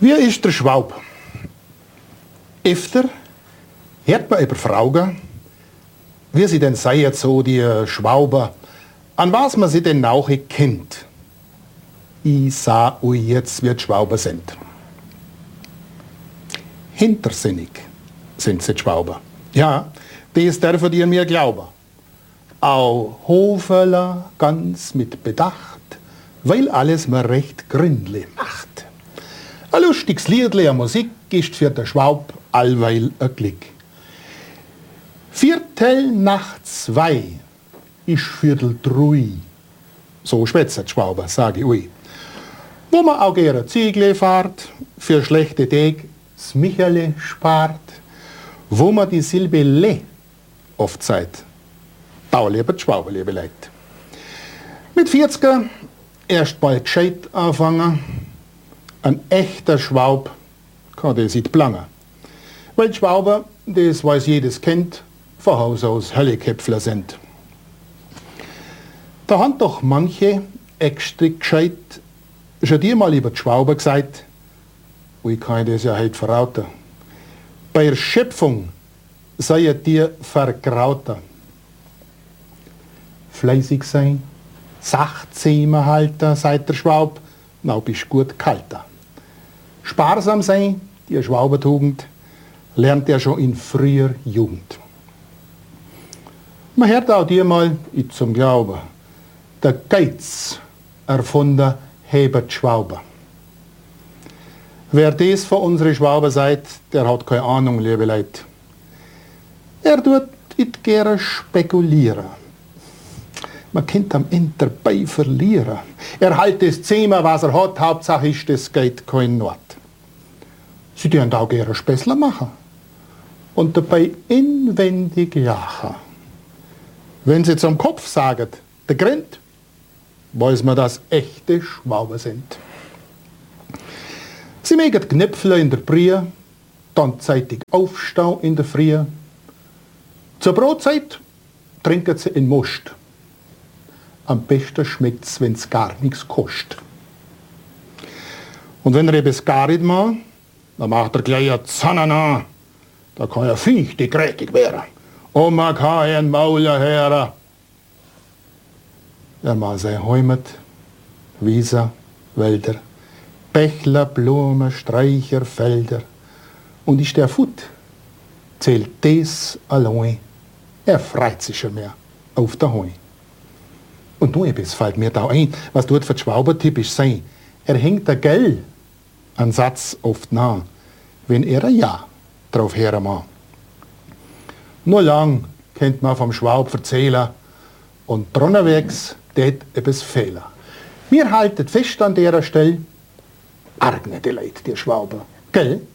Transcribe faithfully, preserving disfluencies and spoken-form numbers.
Wie ist der Schwab? Öfter hört man über Fragen, wie sie denn seien, so die Schwauber, an was man sie denn auch kennt. Ich sah euch jetzt, wie die Schwauber sind. Hintersinnig sind sie die Schwauber. Ja, das dürfen ihr mir glauben. Auch Hoferler ganz mit Bedacht, weil alles mir recht gründlich macht. Ein lustiges Liedle, eine Musik ist für den Schwab allweil ein Glück. Viertel nach zwei ist Viertel drei. So schwätzt die Schwauber, sage ich euch. Wo man auch gerne Ziegle fahrt, für schlechte Tage das Michele spart, wo man die Silbe Le oft sagt, da lieber die Schwauber, liebe Leute. Mit vierziger erst bald gescheit anfangen, ein echter Schwab kann das nicht planen. Weil die Schwauber, das weiß jedes kennt, von Haus aus Hölleköpfler sind. Da haben doch manche extra gescheit schon dir mal über die Schwauber gesagt, und ich kann das ja heute verraten. Bei der Schöpfung sei dir vergrauter. Fleißig sein, Sachzähmer halten, seit der Schwab, na bist gut kalter. Sparsam sein, die Schwaubertugend, lernt er schon in früher Jugend. Man hört auch dir mal, ich zum Glauben, der Geiz erfunden hebet Schwauber. Wer das von unseren Schwauber sagt, der hat keine Ahnung, liebe Leute. Er tut it gerne spekulieren. Man könnte am Ende dabei verlieren. Er halt das Zimmer, was er hat, Hauptsache ist, es geht kein Not. Sie dürfen auch gerne Späßler machen und dabei inwendig lachen. Wenn sie zum Kopf sagen, der Grind, weiß man, dass echte Schwauber sind. Sie mögen Knöpfle in der Brie, dann zeitig aufstehen in der Früh. Zur Brotzeit trinken sie in Most. Am besten schmeckt es, wenn es gar nichts kostet. Und wenn er etwas gar nicht macht, dann macht er gleich eine Zanne an. Da kann er fichtig grätig werden. Und man kann einen Mauler hören. Er macht sein Heimat, Wiesen, Wälder, Bächler, Blumen, Sträucher, Felder. Und ist der Fut, zählt das allein. Er freut sich schon mehr auf der Heu. Und nur etwas fällt mir da ein, was dort für die Schwauber typisch sein. Er hängt der Gell an Satz oft nah, wenn er ein Ja drauf hören mag. Nur lang kennt man vom Schwab erzählen und drunterwegs tät etwas fehlen. Wir halten fest an der Stelle, arg nicht die Leute, die Schwauber, gell?